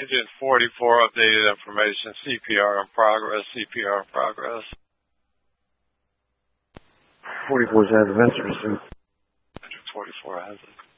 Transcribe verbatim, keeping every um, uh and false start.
Agent forty-four, updated information, C P R in progress, C P R in progress. forty-four has a vest received. Agent forty-four has it.